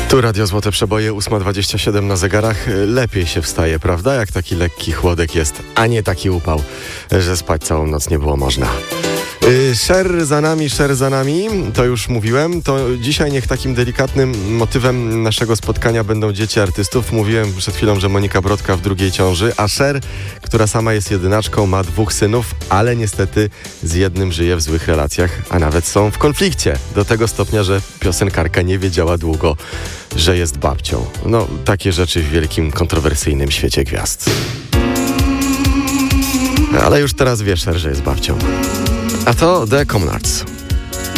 Tu Radio Złote Przeboje, 8:27 na zegarach. Lepiej się wstaje, prawda? Jak taki lekki chłodek jest, a nie taki upał, że spać całą noc nie było można. Sher za nami, to już mówiłem. To dzisiaj niech takim delikatnym motywem naszego spotkania będą dzieci artystów. Mówiłem przed chwilą, że Monika Brodka w drugiej ciąży, a Sher, która sama jest jedynaczką, ma 2 synów, ale niestety z jednym żyje w złych relacjach, a nawet są w konflikcie. Do tego stopnia, że piosenkarka nie wiedziała długo, że jest babcią. No, takie rzeczy w wielkim, kontrowersyjnym świecie gwiazd. Ale już teraz wie Sher, że jest babcią. A to The Commonards.